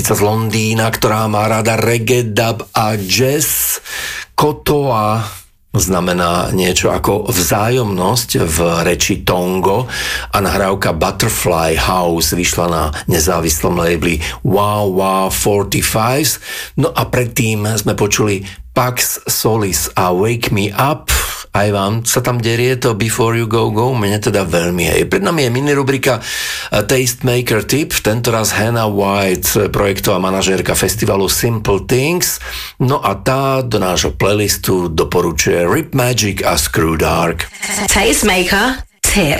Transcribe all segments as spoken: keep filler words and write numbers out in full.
z Londýna, ktorá má rada reggae, dub a jazz. Kotoa znamená niečo ako vzájomnosť v reči Tongo a nahrávka Butterfly House vyšla na nezávislom labeli Wow Wow štyridsaťpäť. No a predtým sme počuli Pax Solis a Wake Me Up. Aj vám sa tam derie to Before You Go Go, mne teda veľmi hej. Pred nami je mini rubrika Tastemaker Tip, tentoraz Hannah White, projektová manažérka festivalu Simple Things. No a tá do nášho playlistu doporučuje Rip Magic a Screw Dark. Tastemaker Tip.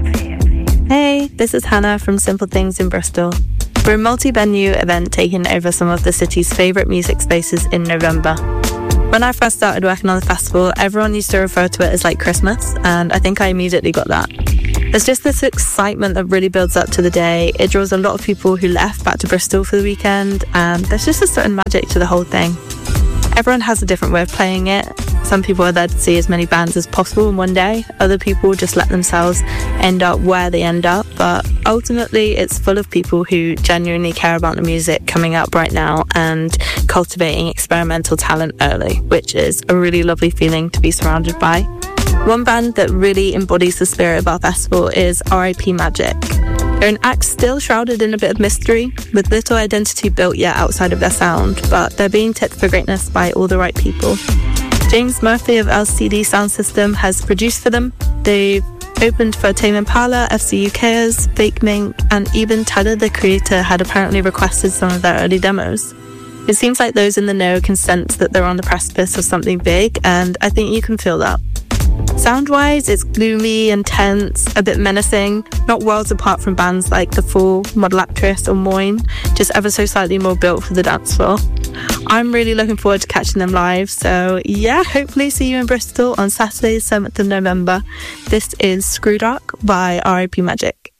Hey, this is Hannah from Simple Things in Bristol. We're a multi-venue event taking over some of the city's favourite music spaces in November. When I first started working on the festival, everyone used to refer to it as like Christmas, and I think I immediately got that. There's just this excitement that really builds up to the day. It draws a lot of people who left back to Bristol for the weekend, and there's just a certain magic to the whole thing. Everyone has a different way of playing it. Some people are there to see as many bands as possible in one day. Other people just let themselves end up where they end up. But ultimately, it's full of people who genuinely care about the music coming up right now and cultivating experimental talent early, which is a really lovely feeling to be surrounded by. One band that really embodies the spirit of our festival is R I P Magic. They're an act still shrouded in a bit of mystery, with little identity built yet outside of their sound, but they're being tipped for greatness by all the right people. James Murphy of L C D Sound System has produced for them. They've opened for Tame Impala, F C U K's, Fake Mink, and even Tyler, the creator, had apparently requested some of their early demos. It seems like those in the know can sense that they're on the precipice of something big, and I think you can feel that. Sound-wise, it's gloomy and tense, a bit menacing, not worlds apart from bands like The Fall, Model Actress or Moyne, just ever so slightly more built for the dance floor. I'm really looking forward to catching them live, so yeah, hopefully see you in Bristol on Saturday the seventh of November. This is Screw Dark by R I P Magic.